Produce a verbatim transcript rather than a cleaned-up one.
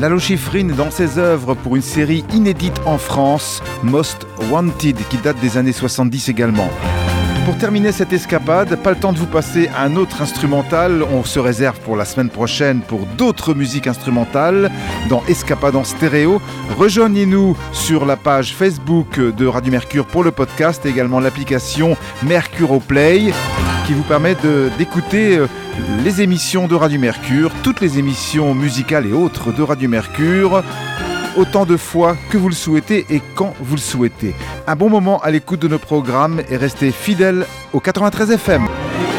Lalo Schifrin dans ses œuvres pour une série inédite en France, Most Wanted, qui date des années soixante-dix également. Pour terminer cette escapade, pas le temps de vous passer un autre instrumental. On se réserve pour la semaine prochaine pour d'autres musiques instrumentales dans Escapade en stéréo. Rejoignez-nous sur la page Facebook de Radio Mercure pour le podcast et également l'application Mercure Play qui vous permet de, d'écouter les émissions de Radio Mercure, toutes les émissions musicales et autres de Radio Mercure, autant de fois que vous le souhaitez et quand vous le souhaitez. Un bon moment à l'écoute de nos programmes et restez fidèles au quatre-vingt-treize F M.